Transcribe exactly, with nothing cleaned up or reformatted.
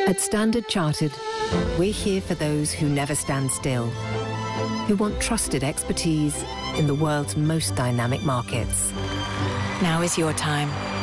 At Standard Chartered, we're here for those who never stand still, who want trusted expertise in the world's most dynamic markets. Now is your time.